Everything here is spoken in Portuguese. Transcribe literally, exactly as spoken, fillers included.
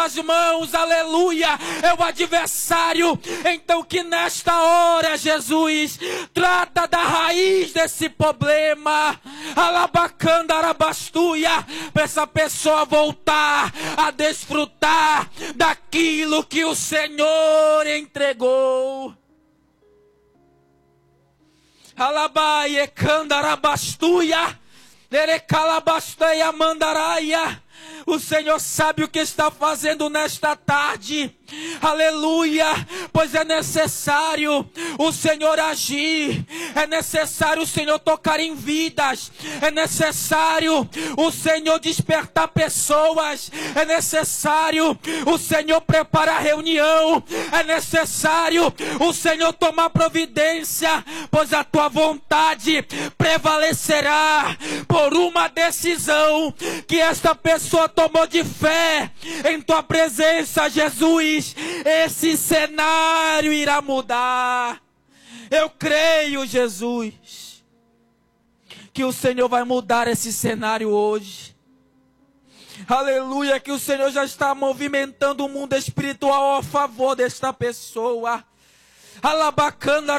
tuas mãos, aleluia, é o adversário. Então que nesta hora, Jesus, trata da raiz desse problema, alabacanda arabastuia, para essa pessoa voltar a desfrutar daquilo que o Senhor entregou. Alabaie candarabastuia, erecalabasteia mandaraia. O Senhor sabe o que está fazendo nesta tarde, aleluia, pois é necessário o Senhor agir, é necessário o Senhor tocar em vidas, é necessário o Senhor despertar pessoas, é necessário o Senhor preparar reunião, é necessário o Senhor tomar providência, pois a tua vontade prevalecerá por uma decisão que esta pessoa tomou de fé em tua presença, Jesus. Esse cenário irá mudar. Eu creio, Jesus, que o Senhor vai mudar esse cenário hoje. Aleluia, que o Senhor já está movimentando o mundo espiritual a favor desta pessoa. Alabacanda